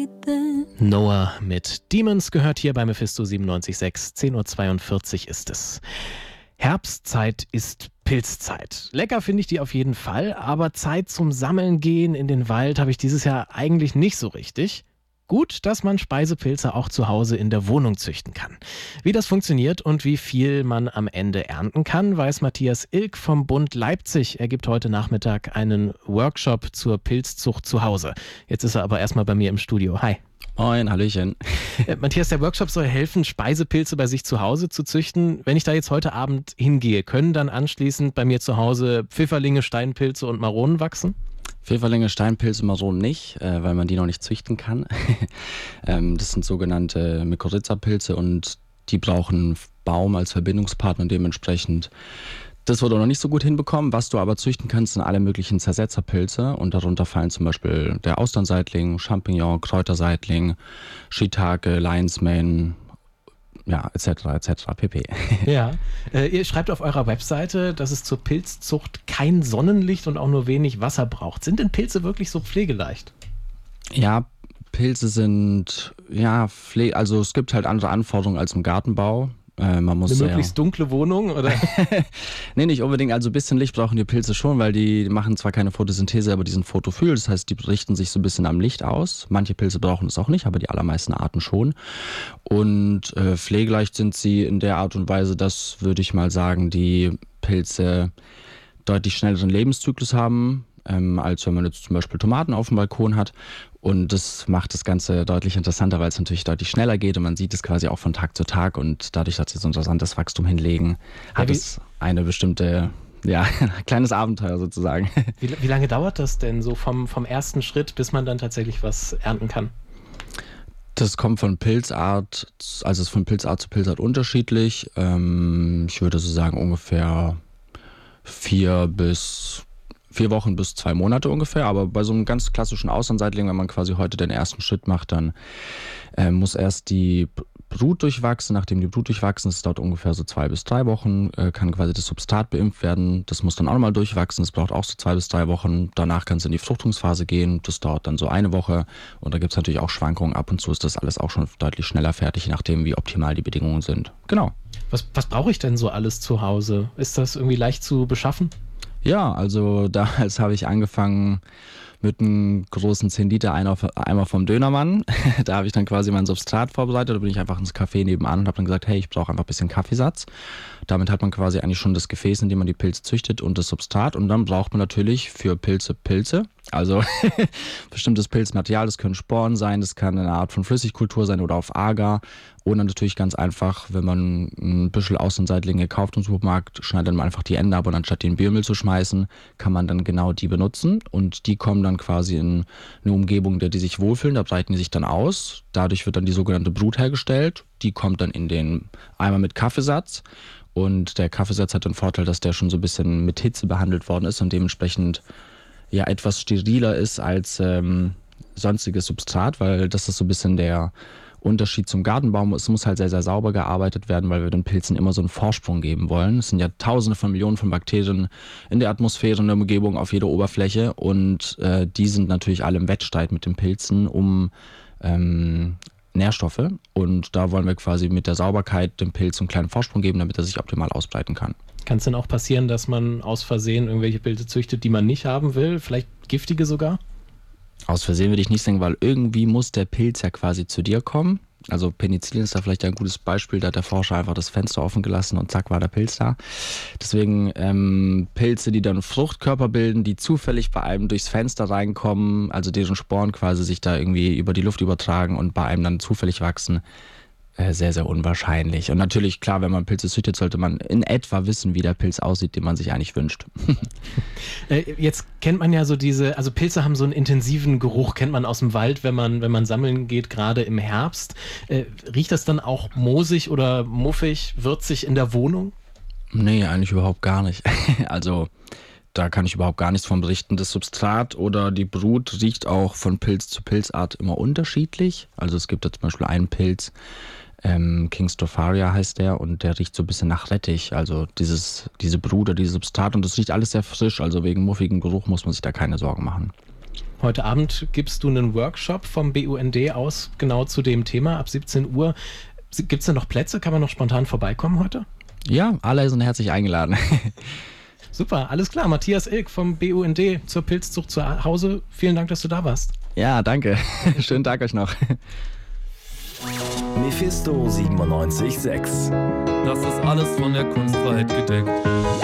Noah mit Demons gehört hier bei Mephisto 97.6. 10.42 Uhr ist es. Herbstzeit ist Pilzzeit. Lecker finde ich die auf jeden Fall, aber Zeit zum Sammeln gehen in den Wald habe ich dieses Jahr eigentlich nicht so richtig. Gut, dass man Speisepilze auch zu Hause in der Wohnung züchten kann. Wie das funktioniert und wie viel man am Ende ernten kann, weiß Matthias Ilk vom Bund Leipzig. Er gibt heute Nachmittag einen Workshop zur Pilzzucht zu Hause. Jetzt ist er aber erstmal bei mir im Studio. Hi. Moin, Hallöchen. Matthias, der Workshop soll helfen, Speisepilze bei sich zu Hause zu züchten. Wenn ich da jetzt heute Abend hingehe, können dann anschließend bei mir zu Hause Pfifferlinge, Steinpilze und Maronen wachsen? Pfifferlinge, Steinpilze, Maronen nicht, weil man die noch nicht züchten kann. Das sind sogenannte Mykorrhiza-Pilze und die brauchen einen Baum als Verbindungspartner dementsprechend. Das wurde noch nicht so gut hinbekommen. Was du aber züchten kannst, sind alle möglichen Zersetzerpilze und darunter fallen zum Beispiel der Austernseitling, Champignon, Kräuterseitling, Shiitake, Lion's Mane, ja, etc. pp. Ja, ihr schreibt auf eurer Webseite, dass es zur Pilzzucht kein Sonnenlicht und auch nur wenig Wasser braucht. Sind denn Pilze wirklich so pflegeleicht? Ja, Pilze sind, also es gibt halt andere Anforderungen als im Gartenbau. Man muss eine möglichst dunkle Wohnung, oder? Nee, nicht unbedingt. Also ein bisschen Licht brauchen die Pilze schon, weil die machen zwar keine Photosynthese, aber die sind photophil. Das heißt, die richten sich so ein bisschen am Licht aus. Manche Pilze brauchen es auch nicht, aber die allermeisten Arten schon. Und pflegeleicht sind sie in der Art und Weise, dass, würde ich mal sagen, die Pilze deutlich schnelleren Lebenszyklus haben, als wenn man jetzt zum Beispiel Tomaten auf dem Balkon hat. Und das macht das Ganze deutlich interessanter, weil es natürlich deutlich schneller geht und man sieht es quasi auch von Tag zu Tag. Und dadurch, dass sie so ein rasantes Wachstum hinlegen, hat es eine bestimmte, kleines Abenteuer sozusagen. Wie lange dauert das denn so vom ersten Schritt, bis man dann tatsächlich was ernten kann? Das kommt von Pilzart, also ist von Pilzart zu Pilzart unterschiedlich. Ich würde so sagen ungefähr 4 Wochen bis 2 Monate ungefähr, aber bei so einem ganz klassischen Austernseitling, wenn man quasi heute den ersten Schritt macht, dann muss erst die Brut durchwachsen. Nachdem die Brut durchwachsen ist, dauert ungefähr so 2 bis 3 Wochen, kann quasi das Substrat beimpft werden. Das muss dann auch nochmal durchwachsen, das braucht auch so 2 bis 3 Wochen. Danach kann es in die Fruchtungsphase gehen, das dauert dann so 1 Woche und da gibt es natürlich auch Schwankungen. Ab und zu ist das alles auch schon deutlich schneller fertig, je nachdem wie optimal die Bedingungen sind. Genau. Was brauche ich denn so alles zu Hause? Ist das irgendwie leicht zu beschaffen? Ja, also damals habe ich angefangen mit einem großen 10 Liter Eimer vom Dönermann. Da habe ich dann quasi mein Substrat vorbereitet. Da bin ich einfach ins Café nebenan und habe dann gesagt, hey, ich brauche einfach ein bisschen Kaffeesatz. Damit hat man quasi eigentlich schon das Gefäß, in dem man die Pilze züchtet und das Substrat. Und dann braucht man natürlich für Pilze. Also bestimmtes Pilzmaterial, das können Sporen sein, das kann eine Art von Flüssigkultur sein oder auf Agar. Oder natürlich ganz einfach, wenn man ein Büschel Außenseitlinge kauft im Supermarkt, schneidet man einfach die Ende ab und anstatt die in Biomüll zu schmeißen, kann man dann genau die benutzen. Und die kommen dann quasi in eine Umgebung, in der die sich wohlfühlen, da breiten die sich dann aus. Dadurch wird dann die sogenannte Brut hergestellt. Die kommt dann in den Eimer mit Kaffeesatz. Und der Kaffeesatz hat den Vorteil, dass der schon so ein bisschen mit Hitze behandelt worden ist und dementsprechend etwas steriler ist als sonstiges Substrat, weil das ist so ein bisschen der Unterschied zum Gartenbaum. Es muss halt sehr, sehr sauber gearbeitet werden, weil wir den Pilzen immer so einen Vorsprung geben wollen. Es sind ja Tausende von Millionen von Bakterien in der Atmosphäre, in der Umgebung, auf jeder Oberfläche und die sind natürlich alle im Wettstreit mit den Pilzen um Nährstoffe und da wollen wir quasi mit der Sauberkeit dem Pilz einen kleinen Vorsprung geben, damit er sich optimal ausbreiten kann. Kann es denn auch passieren, dass man aus Versehen irgendwelche Pilze züchtet, die man nicht haben will? Vielleicht giftige sogar? Aus Versehen würde ich nicht sagen, weil irgendwie muss der Pilz ja quasi zu dir kommen. Also Penicillin ist da vielleicht ein gutes Beispiel, da hat der Forscher einfach das Fenster offen gelassen und zack war der Pilz da. Deswegen Pilze, die dann Fruchtkörper bilden, die zufällig bei einem durchs Fenster reinkommen, also deren Sporen quasi sich da irgendwie über die Luft übertragen und bei einem dann zufällig wachsen, sehr, sehr unwahrscheinlich. Und natürlich, klar, wenn man Pilze züchtet, sollte man in etwa wissen, wie der Pilz aussieht, den man sich eigentlich wünscht. Jetzt kennt man ja so also Pilze haben so einen intensiven Geruch, kennt man aus dem Wald, wenn man sammeln geht, gerade im Herbst. Riecht das dann auch moosig oder muffig, würzig in der Wohnung? Nee, eigentlich überhaupt gar nicht. Also da kann ich überhaupt gar nichts von berichten. Das Substrat oder die Brut riecht auch von Pilz zu Pilzart immer unterschiedlich. Also es gibt da zum Beispiel einen Pilz, King Stropharia heißt der und der riecht so ein bisschen nach Rettich, also diese Brut oder dieses Substrat und das riecht alles sehr frisch, also wegen muffigem Geruch muss man sich da keine Sorgen machen. Heute Abend gibst du einen Workshop vom BUND aus, genau zu dem Thema, ab 17 Uhr. Gibt es denn noch Plätze? Kann man noch spontan vorbeikommen heute? Ja, alle sind herzlich eingeladen. Super, alles klar. Matthias Ilk vom BUND zur Pilzzucht zu Hause. Vielen Dank, dass du da warst. Ja, danke. Schönen Tag euch noch. Mephisto 97.6. Das ist alles von der Kunstfreiheit gedeckt.